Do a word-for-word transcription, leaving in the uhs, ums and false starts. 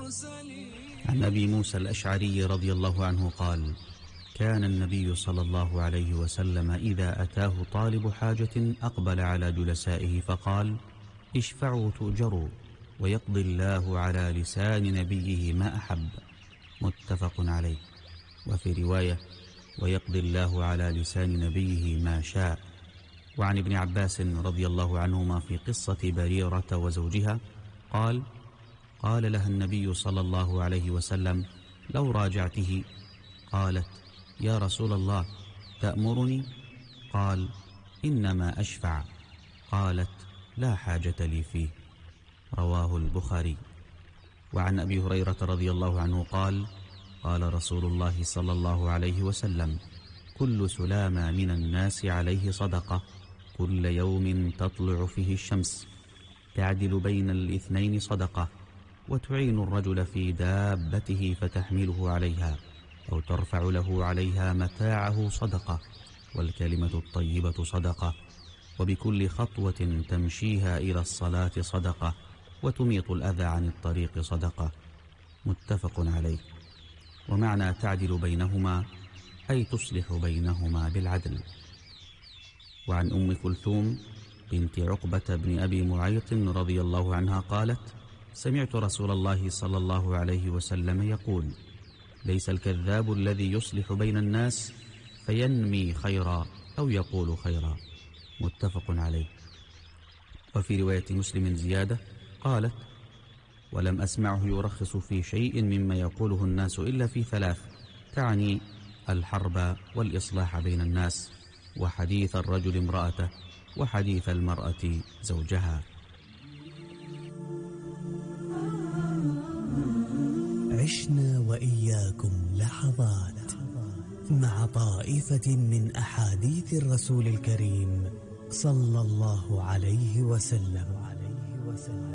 عن أبي موسى الأشعري رضي الله عنه قال: كان النبي صلى الله عليه وسلم إذا أتاه طالب حاجة أقبل على جلسائه فقال: اشفعوا تؤجروا، ويقضي الله على لسان نبيه ما أحب. متفق عليه. وفي رواية: ويقضي الله على لسان نبيه ما شاء. وعن ابن عباس رضي الله عنهما في قصة بريرة وزوجها قال: قال لها النبي صلى الله عليه وسلم: لو راجعته. قالت: يا رسول الله تأمرني؟ قال: إنما أشفع. قالت: لا حاجة لي فيه. رواه البخاري. وعن أبي هريرة رضي الله عنه قال: قال رسول الله صلى الله عليه وسلم: كل سلامة من الناس عليه صدقة، كل يوم تطلع فيه الشمس، تعدل بين الاثنين صدقة، وتعين الرجل في دابته فتحمله عليها أو ترفع له عليها متاعه صدقة، والكلمة الطيبة صدقة، وبكل خطوة تمشيها إلى الصلاة صدقة، وتميط الأذى عن الطريق صدقة. متفق عليه. ومعنى تعدل بينهما أي تصلح بينهما بالعدل. وعن أم كلثوم بنت عقبة بن أبي معيط رضي الله عنها قالت: سمعت رسول الله صلى الله عليه وسلم يقول: ليس الكذاب الذي يصلح بين الناس فينمي خيرا أو يقول خيرا. متفق عليه. وفي رواية مسلم زيادة قالت: ولم أسمعه يرخص في شيء مما يقوله الناس إلا في ثلاث، تعني الحرب والإصلاح بين الناس، وحديث الرجل امرأته، وحديث المرأة زوجها. عشنا وإياكم لحظات مع طائفة من أحاديث الرسول الكريم صلى الله عليه وسلم.